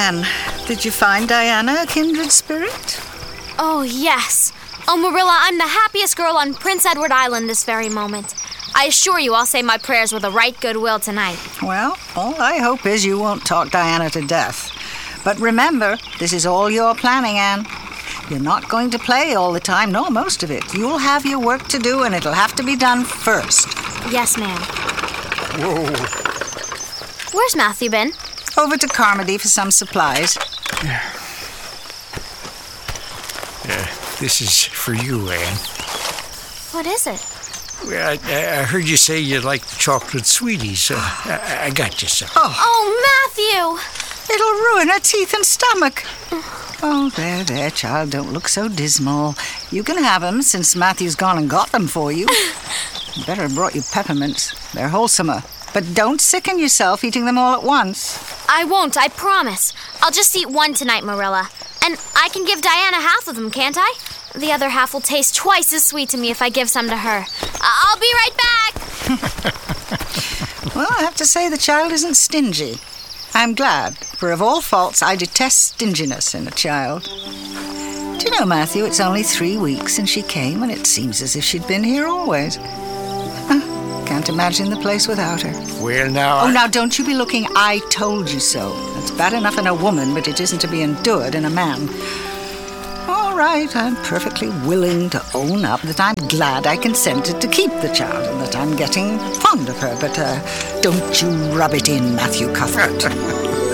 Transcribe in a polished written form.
Anne, did you find Diana a kindred spirit? Oh, yes. Oh, Marilla, I'm the happiest girl on Prince Edward Island this very moment. I assure you I'll say my prayers with a right goodwill tonight. Well, all I hope is you won't talk Diana to death. But remember, this is all your planning, Anne. You're not going to play all the time, nor most of it. You'll have your work to do, and it'll have to be done first. Yes, ma'am. Whoa. Where's Matthew been? Over to Carmody for some supplies. This is for you, Anne. What is it? Well, I heard you say you like chocolate sweeties, so I got you some. Oh, Matthew! It'll ruin her teeth and stomach. Oh, there, child, don't look so dismal. You can have them since Matthew's gone and got them for you. You better have brought you peppermints. They're wholesomer. But don't sicken yourself eating them all at once. I won't, I promise. I'll just eat one tonight, Marilla. And I can give Diana half of them, can't I? The other half will taste twice as sweet to me if I give some to her. I'll be right back! Well, I have to say the child isn't stingy. I'm glad, for of all faults, I detest stinginess in a child. Do you know, Matthew, it's only 3 weeks since she came, and it seems as if she'd been here always. Can't imagine the place without her. Well, now... Oh, now, don't you be looking, I told you so. It's bad enough in a woman, but it isn't to be endured in a man. All right, I'm perfectly willing to own up that I'm glad I consented to keep the child and that I'm getting fond of her, but don't you rub it in, Matthew Cuthbert.